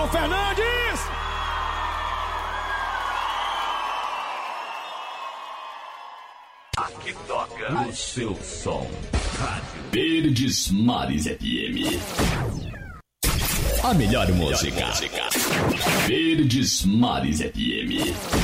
Atenção, Fernandes! Aqui toca o seu som. Rádio Verdes Mares FM. A melhor música. Verdes Mares FM.